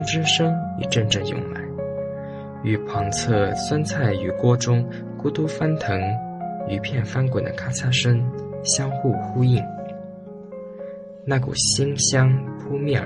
之声一阵阵涌来，与旁侧酸菜鱼锅中咕嘟翻腾、鱼片翻滚的咔嚓声相互呼应。那股腥香扑面而